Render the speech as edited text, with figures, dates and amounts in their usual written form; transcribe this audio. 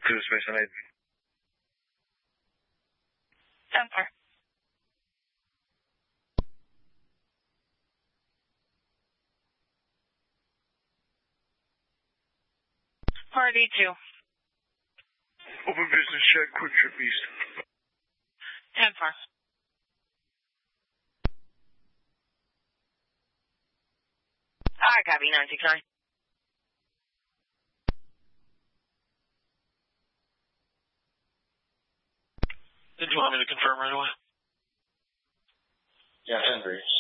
2 Space 8. 10-4. Party 2. Open business check, quick trip east. 10-4. I copy 969. Did you want me to confirm right away? Yeah, 10-3.